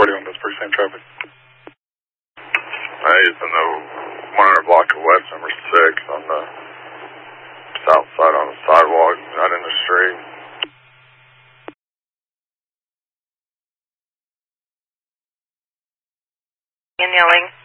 authority on this precinct traffic. It's in the 100 block of West number 6 on the south side on the sidewalk, not in the street. And yelling.